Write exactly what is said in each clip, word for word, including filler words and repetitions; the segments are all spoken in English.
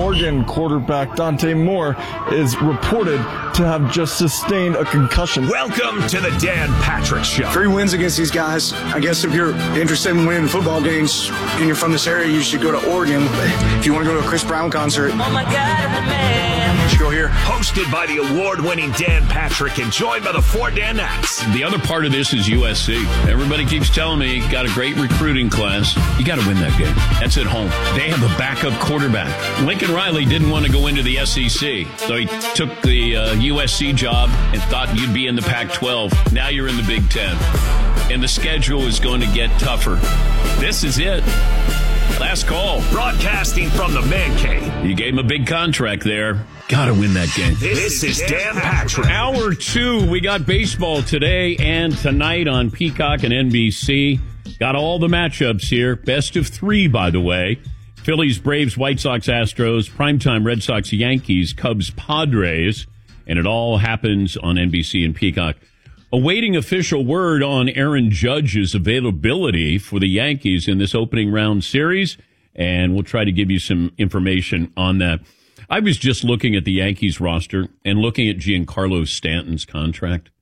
Oregon quarterback Dante Moore is reported to have just sustained a concussion. Welcome to the Dan Patrick Show. Three wins against these guys. I guess if you're interested in winning football games and you're from this area, you should go to Oregon. If you want to go to a Chris Brown concert, oh my God, man, you should go here. Hosted by the award-winning Dan Patrick and joined by the four Danettes. The other part of this is U S C. Everybody keeps telling me you got a great recruiting class. You got to win that game. That's at home. They have a backup quarterback. Lincoln Riley didn't want to go into the S E C, so he took the uh, U S C job and thought you'd be in the Pac twelve. Now you're in the Big Ten. And the schedule is going to get tougher. This is it. Last call. Broadcasting from the Man Cave. You gave him a big contract there. Got to win that game. This, this is Dan Patrick. Hour two, we got baseball today and tonight on Peacock and N B C. Got all the matchups here. Best of three, by the way. Phillies, Braves, White Sox, Astros, primetime Red Sox, Yankees, Cubs, Padres. And it all happens on N B C and Peacock. Awaiting official word on Aaron Judge's availability for the Yankees in this opening round series, and we'll try to give you some information on that. I was just looking at the Yankees roster and looking at Giancarlo Stanton's contract.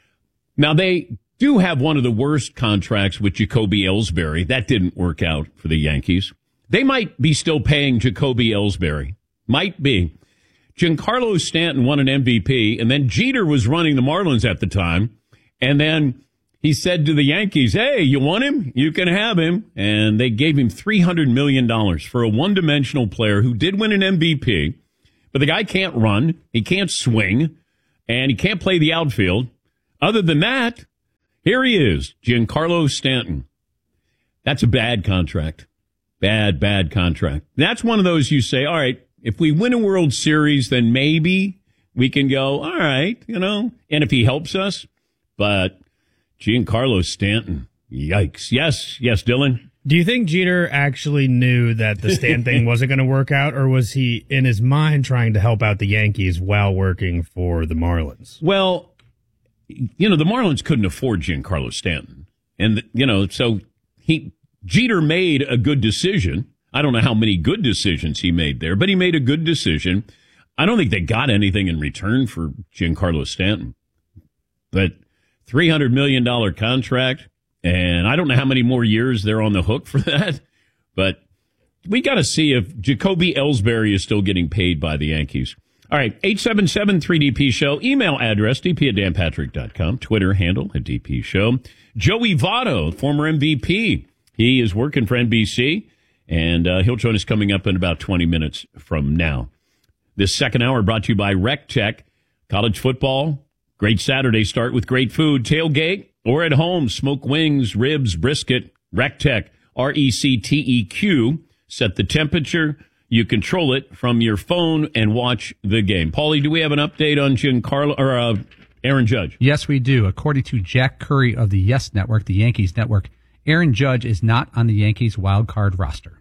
Now, they do have one of the worst contracts with Jacoby Ellsbury. That didn't work out for the Yankees. They might be still paying Jacoby Ellsbury. Might be. Giancarlo Stanton won an M V P, and then Jeter was running the Marlins at the time. And then he said to the Yankees, hey, you want him? You can have him. And they gave him three hundred million dollars for a one-dimensional player who did win an M V P. But the guy can't run, he can't swing, and he can't play the outfield. Other than that, here he is, Giancarlo Stanton. That's a bad contract. Bad, bad contract. That's one of those you say, all right, if we win a World Series, then maybe we can go, all right, you know, and if he helps us. But Giancarlo Stanton, yikes. Yes, yes, Dylan? Do you think Jeter actually knew that the Stanton thing wasn't going to work out, or was he in his mind trying to help out the Yankees while working for the Marlins? Well, you know, the Marlins couldn't afford Giancarlo Stanton. And, you know, so he Jeter made a good decision. I don't know how many good decisions he made there, but he made a good decision. I don't think they got anything in return for Giancarlo Stanton. But three hundred million dollars contract, and I don't know how many more years they're on the hook for that. But we got to see if Jacoby Ellsbury is still getting paid by the Yankees. All right, eight seven seven three D P Show. Email address, d p at dan patrick dot com. Twitter handle at D P Show. Joey Votto, former M V P. He is working for N B C, and uh, he'll join us coming up in about twenty minutes from now. This second hour brought to you by Rec Tech. College football, great Saturday start with great food. Tailgate or at home, smoke wings, ribs, brisket. Rec Tech, R E C T E Q. Set the temperature. You control it from your phone and watch the game. Paulie, do we have an update on Giancarlo or uh, Aaron Judge? Yes, we do. According to Jack Curry of the Yes Network, the Yankees Network, Aaron Judge is not on the Yankees wild card roster.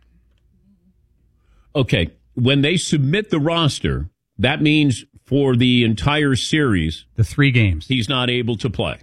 Okay, when they submit the roster, that means for the entire series, the three games, he's not able to play.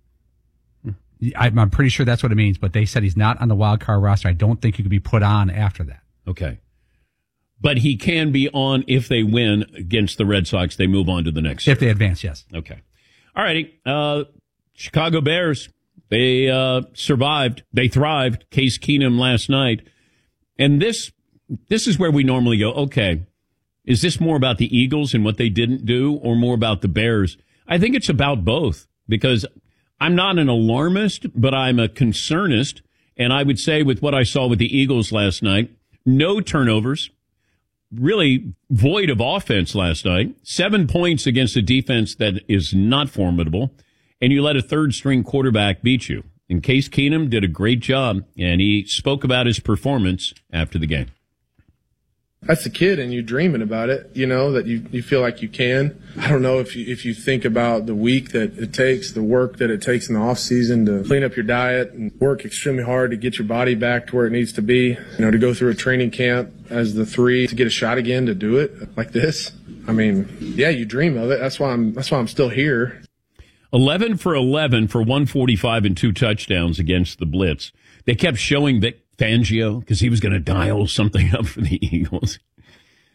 I'm pretty sure that's what it means, but they said he's not on the wild card roster. I don't think he could be put on after that. Okay. But he can be on if they win against the Red Sox. They move on to the next series. If they advance, yes. Okay. All righty. Uh, Chicago Bears, they uh, survived. They thrived. Case Keenum last night. And this this is where we normally go, okay, is this more about the Eagles and what they didn't do or more about the Bears? I think it's about both because I'm not an alarmist, but I'm a concernist. And I would say with what I saw with the Eagles last night, no turnovers. Really void of offense last night. Seven points against a defense that is not formidable. And you let a third-string quarterback beat you. And Case Keenum did a great job, and he spoke about his performance after the game. That's the kid, and you dreaming about it, you know, that you, you feel like you can. I don't know if you, if you think about the week that it takes, the work that it takes in the off season to clean up your diet and work extremely hard to get your body back to where it needs to be, you know, to go through a training camp as the three, to get a shot again, to do it like this. I mean, yeah, you dream of it. That's why I'm, that's why I'm still here. eleven for eleven for one forty-five and two touchdowns against the Blitz. They kept showing Vic Fangio because he was going to dial something up for the Eagles.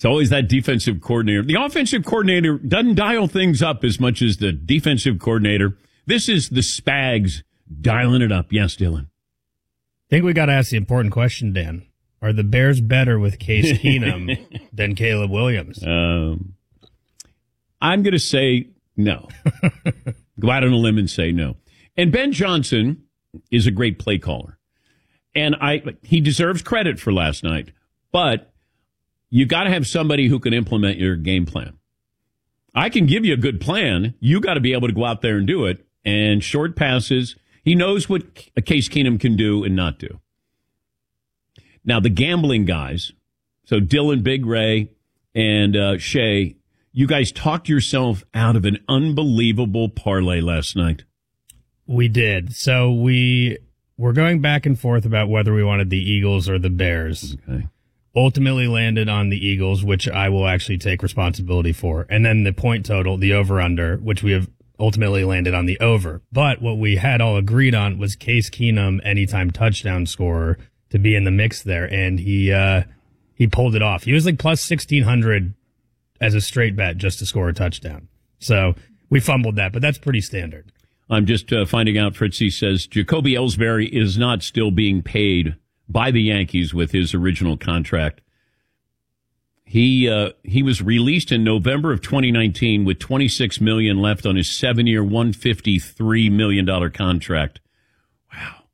It's always that defensive coordinator. The offensive coordinator doesn't dial things up as much as the defensive coordinator. This is the Spags dialing it up. Yes, Dylan. I think we got to ask the important question, Dan. Are the Bears better with Case Keenum than Caleb Williams? Um, I'm going to say no. Go out on a limb and say no. And Ben Johnson is a great play caller. And I he deserves credit for last night. But you got to have somebody who can implement your game plan. I can give you a good plan. You got to be able to go out there and do it. And short passes, he knows what a Case Keenum can do and not do. Now, the gambling guys, so Dylan, Big Ray, and uh, Shay, you guys talked yourself out of an unbelievable parlay last night. We did. So we were going back and forth about whether we wanted the Eagles or the Bears. Okay. Ultimately landed on the Eagles, which I will actually take responsibility for. And then the point total, the over-under, which we have ultimately landed on the over. But what we had all agreed on was Case Keenum, anytime touchdown scorer, to be in the mix there. And he uh, he pulled it off. He was like plus sixteen hundred as a straight bet just to score a touchdown. So we fumbled that, but that's pretty standard. I'm just uh, finding out, Fritzy says, Jacoby Ellsbury is not still being paid by the Yankees with his original contract. He uh, he was released in November of twenty nineteen with twenty-six million dollars left on his seven-year, one hundred fifty-three million dollars contract. Wow.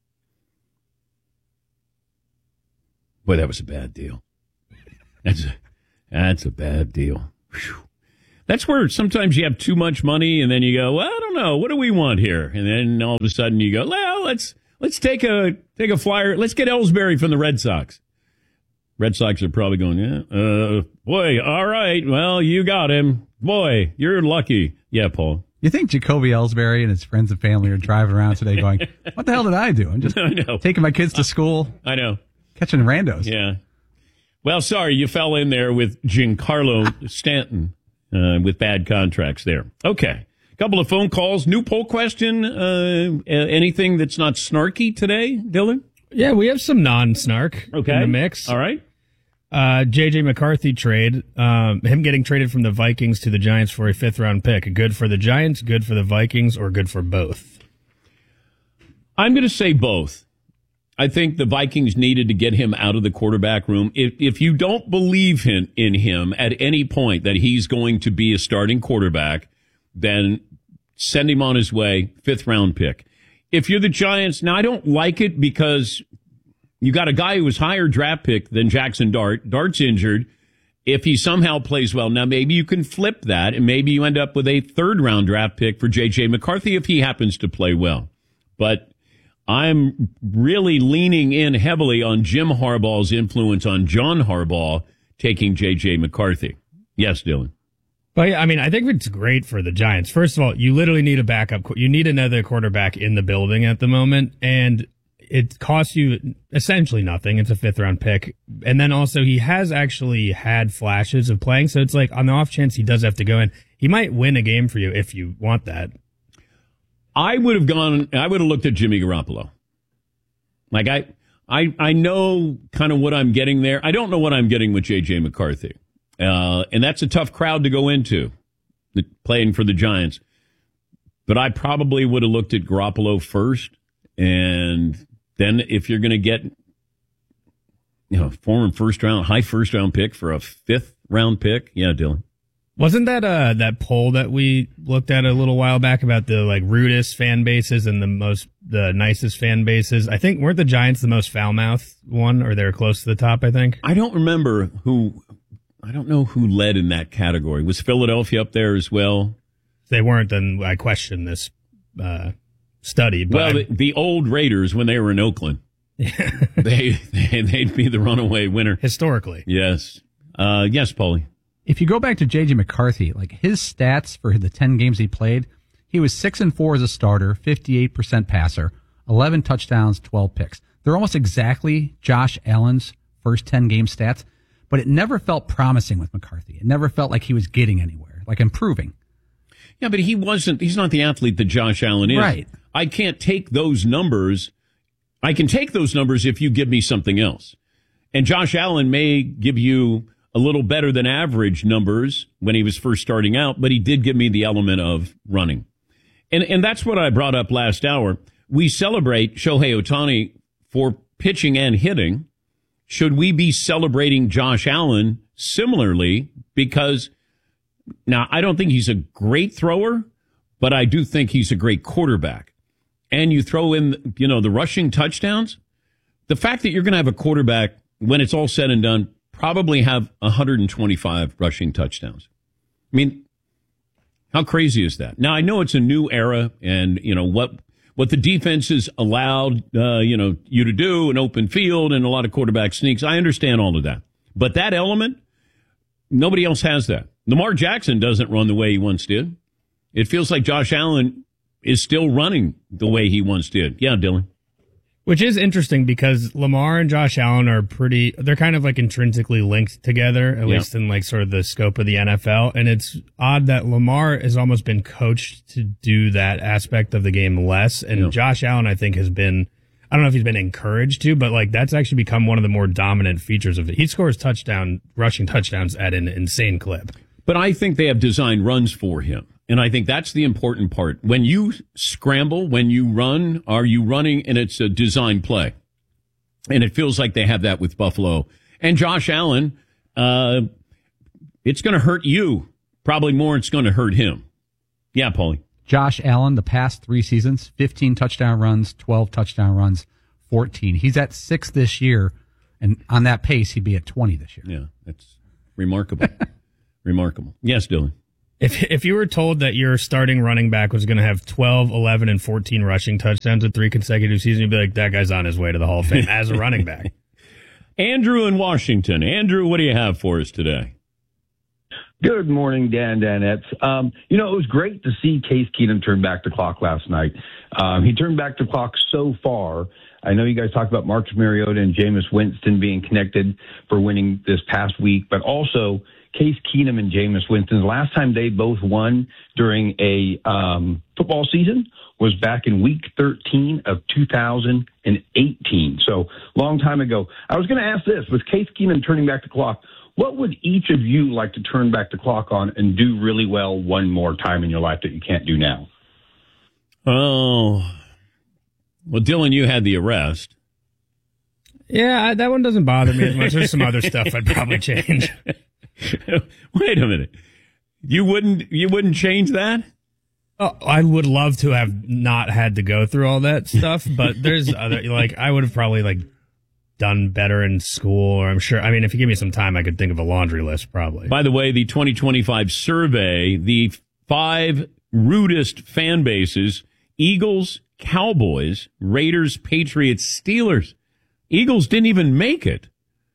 Boy, that was a bad deal. That's a, that's a bad deal. Whew. That's where sometimes you have too much money and then you go, well, I don't know. What do we want here? And then all of a sudden you go, well, let's let's take a take a flyer. Let's get Ellsbury from the Red Sox. Red Sox are probably going, yeah, uh, boy, all right. Well, you got him. Boy, you're lucky. Yeah, Paul. You think Jacoby Ellsbury and his friends and family are driving around today going, what the hell did I do? I'm just I know. taking my kids to school. I know. Catching randos. Yeah. Well, sorry, you fell in there with Giancarlo Stanton uh, with bad contracts there. Okay. A couple of phone calls. New poll question. Uh, anything that's not snarky today, Dylan? Yeah, we have some non-snark okay. in the mix. All right. Uh, J J McCarthy trade, um, him getting traded from the Vikings to the Giants for a fifth round pick. Good for the Giants, good for the Vikings, or good for both? I'm going to say both. I think the Vikings needed to get him out of the quarterback room. If, if you don't believe in, in him at any point that he's going to be a starting quarterback, then send him on his way, fifth round pick. If you're the Giants, now I don't like it because you got a guy who was higher draft pick than Jackson Dart. Dart's injured. If he somehow plays well, now maybe you can flip that and maybe you end up with a third round draft pick for J J McCarthy if he happens to play well. But I'm really leaning in heavily on Jim Harbaugh's influence on John Harbaugh taking J J McCarthy. Yes, Dylan. Well, yeah, I mean, I think it's great for the Giants. First of all, you literally need a backup. You need another quarterback in the building at the moment, and it costs you essentially nothing. It's a fifth round pick. And then also he has actually had flashes of playing. So it's like on the off chance he does have to go in, he might win a game for you if you want that. I would have gone, I would have looked at Jimmy Garoppolo. Like I, I, I know kind of what I'm getting there. I don't know what I'm getting with J J McCarthy. Uh, and that's a tough crowd to go into, the, playing for the Giants. But I probably would have looked at Garoppolo first. And then if you're going to get, you know, former first round, high first round pick for a fifth round pick. Yeah, Dylan. Wasn't that uh that poll that we looked at a little while back about the like rudest fan bases and the most the nicest fan bases? I think weren't the Giants the most foul mouthed one, or they're close to the top, I think. I don't remember who I don't know who led in that category. Was Philadelphia up there as well? If they weren't, then I question this uh study. But well, the, the old Raiders when they were in Oakland. they, they they'd be the runaway winner. Historically. Yes. Uh yes, Paulie. If you go back to J J McCarthy, like his stats for the ten games he played, he was six and four as a starter, fifty-eight percent passer, eleven touchdowns, twelve picks. They're almost exactly Josh Allen's first ten game stats, but it never felt promising with McCarthy. It never felt like he was getting anywhere, like improving. Yeah, but he wasn't, he's not the athlete that Josh Allen is. Right. I can't take those numbers. I can take those numbers if you give me something else. And Josh Allen may give you a little better than average numbers when he was first starting out, but he did give me the element of running. And and that's what I brought up last hour. We celebrate Shohei Ohtani for pitching and hitting. Should we be celebrating Josh Allen similarly? Because now I don't think he's a great thrower, but I do think he's a great quarterback. And you throw in, you know, the rushing touchdowns. The fact that you're going to have a quarterback, when it's all said and done, probably have one hundred twenty-five rushing touchdowns. I mean, how crazy is that? Now, I know it's a new era, and, you know, what what the defense has allowed, uh, you know, you to do, an open field and a lot of quarterback sneaks. I understand all of that. But that element, nobody else has that. Lamar Jackson doesn't run the way he once did. It feels like Josh Allen is still running the way he once did. Yeah, Dylan. Which is interesting because Lamar and Josh Allen are pretty, they're kind of like intrinsically linked together, at Yeah. least in like sort of the scope of the N F L. And it's odd that Lamar has almost been coached to do that aspect of the game less. And Yeah. Josh Allen, I think, has been, I don't know if he's been encouraged to, but like that's actually become one of the more dominant features of it. He scores touchdown, rushing touchdowns at an insane clip. But I think they have designed runs for him. And I think that's the important part. When you scramble, when you run, are you running and it's a design play? And it feels like they have that with Buffalo. And Josh Allen, uh, it's going to hurt you. Probably more it's going to hurt him. Yeah, Paulie. Josh Allen, the past three seasons, fifteen touchdown runs, twelve touchdown runs, fourteen. He's at six this year, and on that pace, he'd be at twenty this year. Yeah, that's remarkable. Remarkable. Yes, Dylan. If if you were told that your starting running back was going to have twelve, eleven, and fourteen rushing touchdowns in three consecutive seasons, you'd be like, that guy's on his way to the Hall of Fame as a running back. Andrew in Washington. Andrew, what do you have for us today? Good morning, Dan Danettes. Um, you know, it was great to see Case Keenum turn back the clock last night. Um, he turned back the clock so far. I know you guys talked about Marcus Mariota and Jameis Winston being connected for winning this past week, but also Case Keenum and Jameis Winston, the last time they both won during a um, football season was back in week thirteen of two thousand eighteen. So long time ago. I was going to ask this, with Case Keenum turning back the clock, what would each of you like to turn back the clock on and do really well one more time in your life that you can't do now? Oh, well, Dylan, you had the arrest. Yeah, I, that one doesn't bother me as much. There's some other stuff I'd probably change. Wait a minute. You wouldn't you wouldn't change that? Oh, I would love to have not had to go through all that stuff, but there's other, like, I would have probably like done better in school, or I'm sure, I mean, if you give me some time, I could think of a laundry list probably. By the way, the twenty twenty-five survey, the five rudest fan bases, Eagles, Cowboys, Raiders, Patriots, Steelers. Eagles didn't even make it.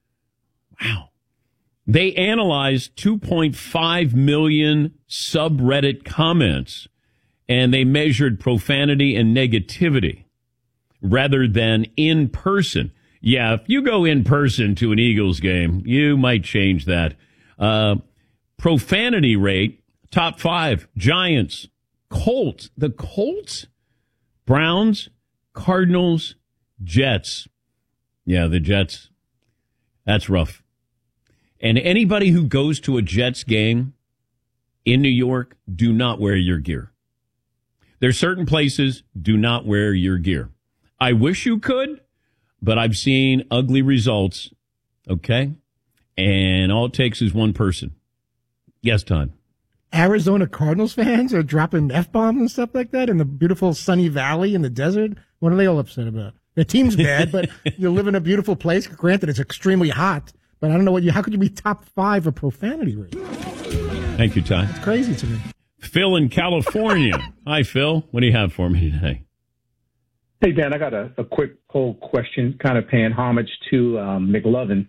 Wow. They analyzed two point five million subreddit comments, and they measured profanity and negativity rather than in person. Yeah, if you go in person to an Eagles game, you might change that. Uh, profanity rate, top five, Giants, Colts, the Colts, Browns, Cardinals, Jets. Yeah, the Jets, that's rough. And anybody who goes to a Jets game in New York, do not wear your gear. There's certain places, do not wear your gear. I wish you could, but I've seen ugly results, okay? And all it takes is one person. Yes, Todd. Arizona Cardinals fans are dropping F-bombs and stuff like that in the beautiful sunny valley in the desert. What are they all upset about? Their team's bad, but you live in a beautiful place. Granted, it's extremely hot, but I don't know what you, how could you be top five of profanity rate? Thank you, Todd. It's crazy to me. Phil in California. Hi, Phil. What do you have for me today? Hey, Dan, I got a, a quick poll question, kind of paying homage to um, McLovin.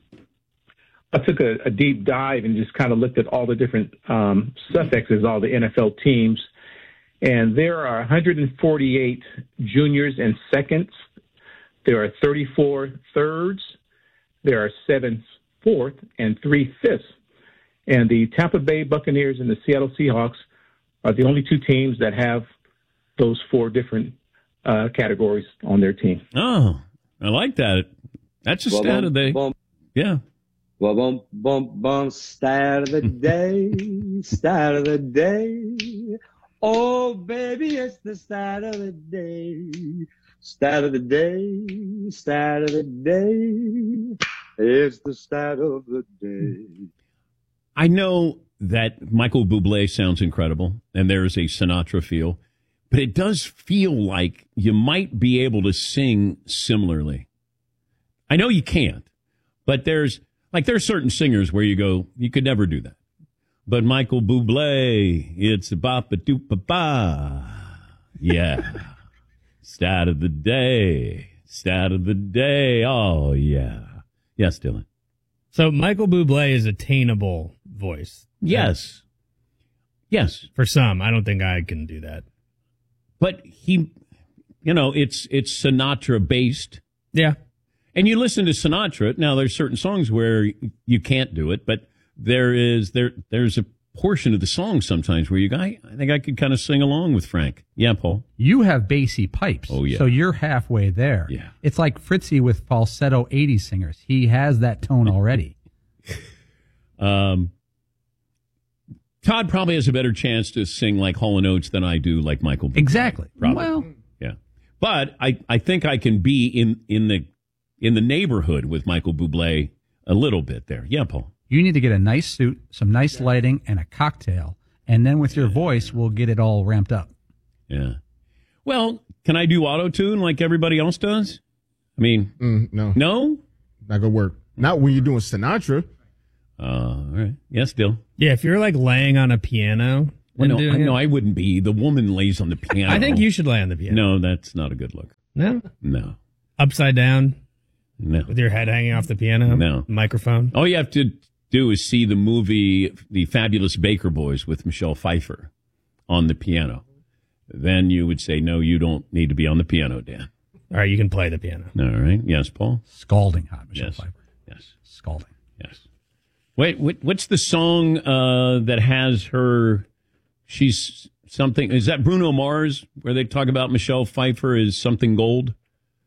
I took a, a deep dive and just kind of looked at all the different um, suffixes, all the N F L teams, and there are one hundred forty-eight juniors and seconds. There are thirty-four thirds. There are seven fourth and three fifths. And the Tampa Bay Buccaneers and the Seattle Seahawks are the only two teams that have those four different uh, categories on their team. Oh, I like that. That's a well, stat well, of the well, yeah. Bum, bum, bum, bum, stat of the day, stat of the day. Oh, baby, it's the stat of the day. Stat of the day, stat of the day. It's the stat of the day. I know that Michael Bublé sounds incredible, and there's a Sinatra feel, but it does feel like you might be able to sing similarly. I know you can't, but there's like there's certain singers where you go, you could never do that. But Michael Bublé, it's a bop a doop a ba. Yeah. Stat of the day. Stat of the day. Oh, yeah. Yes, Dylan. So Michael Bublé is attainable voice. Yes. Yes. For some. I don't think I can do that. But he, you know, it's it's Sinatra based. Yeah. And you listen to Sinatra. Now, there's certain songs where you can't do it, but there is there there's a portion of the song sometimes where you go, I think I could kind of sing along with Frank. Yeah, Paul. You have bassy pipes. Oh, yeah. So you're halfway there. Yeah. It's like Fritzy with falsetto eighties singers. He has that tone already. um, Todd probably has a better chance to sing like Hall and Oates than I do like Michael Bublé. Exactly. Probably. Well, yeah. But I, I think I can be in, in the in the neighborhood with Michael Bublé a little bit there. Yeah, Paul. You need to get a nice suit, some nice lighting, and a cocktail. And then with your voice, we'll get it all ramped up. Yeah. Well, can I do auto-tune like everybody else does? I mean, mm, no. No? Not going to work. Not when you're doing Sinatra. Uh, all right. Yes, Dill. Yeah, if you're like laying on a piano. I know, I, it, know I wouldn't be. The woman lays on the piano. I think you should lay on the piano. No, that's not a good look. No? No. Upside down? No. With your head hanging off the piano? No. Microphone? All you have to do is see the movie The Fabulous Baker Boys with Michelle Pfeiffer on the piano. Then you would say, no, you don't need to be on the piano, Dan. All right, you can play the piano. All right. Yes, Paul? Scalding hot, Michelle yes. Pfeiffer. Yes. Scalding. Yes. Wait, what's the song uh, that has her, she's something, is that Bruno Mars, where they talk about Michelle Pfeiffer is something gold?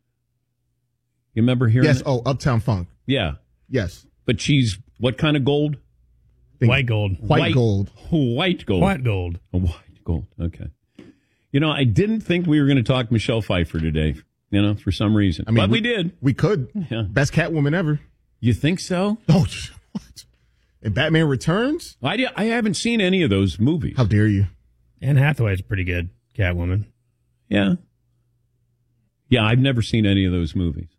You remember hearing Yes, that? oh, Uptown Funk. Yeah. Yes. But she's what kind of gold? White gold. White, white gold. White gold. White gold. Oh, white gold. Okay. You know, I didn't think we were going to talk Michelle Pfeiffer today, you know, for some reason. I mean, but we, we did. We could. Yeah. Best Catwoman ever. You think so? Oh, what? And Batman Returns? I, I haven't seen any of those movies. How dare you? Anne Hathaway's pretty good, Catwoman. Yeah. Yeah, I've never seen any of those movies.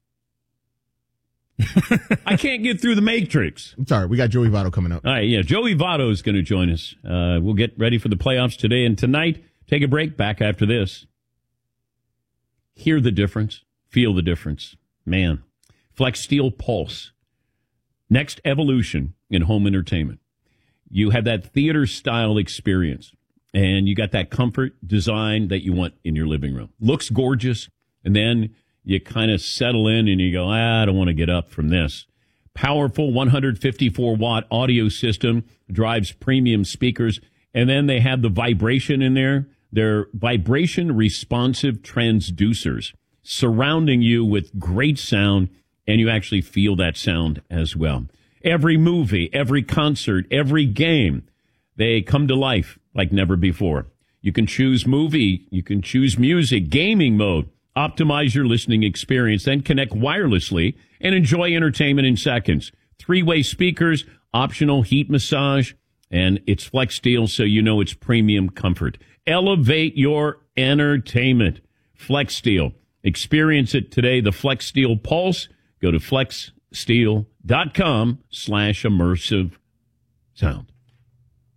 I can't get through the Matrix. I'm sorry. We got Joey Votto coming up. All right, yeah. Joey Votto is going to join us. Uh, we'll get ready for the playoffs today and tonight. Take a break. Back after this. Hear the difference. Feel the difference. Man. Flex Steel Pulse. Next evolution in home entertainment. You have that theater-style experience, and you got that comfort design that you want in your living room. Looks gorgeous, and then you kind of settle in and you go, ah, I don't want to get up from this. Powerful one hundred fifty-four watt audio system drives premium speakers, and then they have the vibration in there. They're vibration responsive transducers surrounding you with great sound, and you actually feel that sound as well. Every movie, every concert, every game, they come to life like never before. You can choose movie, you can choose music, gaming mode. Optimize your listening experience, then connect wirelessly and enjoy entertainment in seconds. Three-way speakers, optional heat massage, and it's Flex Steel, so you know it's premium comfort. Elevate your entertainment. Flex Steel. Experience it today, the Flex Steel Pulse. Go to flexsteel.com slash immersive sound.